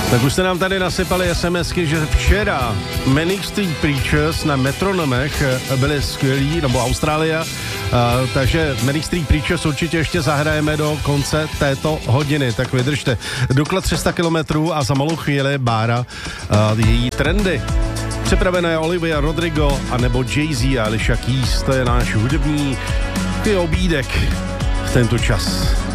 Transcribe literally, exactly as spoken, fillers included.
Tak už jste nám tady nasypali SMSky, že včera Manic Street Preachers na Metronomech byli skvělí, nebo Austrália, uh, takže Manic Street Preachers určitě ještě zahrajeme do konce této hodiny, tak vydržte. Dukla tři sta kilometrů a za malou chvíli Bára, uh, její trendy. Připravené Olivia Rodrigo a nebo Jay-Z a Alicia Keys, to je náš hudební ty obídek v tento čas.